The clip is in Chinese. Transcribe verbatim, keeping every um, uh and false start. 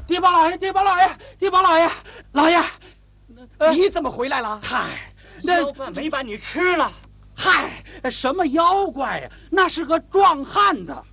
地保老爷，地保老爷，地保老爷，老爷， 呃、你怎么回来了？ 嗨，那妖怪没把你吃了。 嗨，什么妖怪呀？那是个壮汉子。